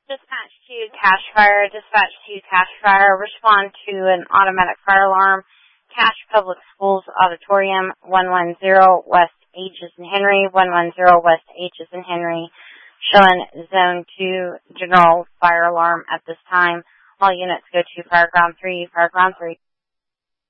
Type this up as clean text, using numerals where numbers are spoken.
Dispatch to Cache Fire. Dispatch to Cache Fire. Respond to an automatic fire alarm. Cache Public Schools Auditorium, 110 West H is in Henry, 110 West H is in Henry. Showing Zone 2 General Fire Alarm at this time. All units go to Fireground 3, Fireground 3.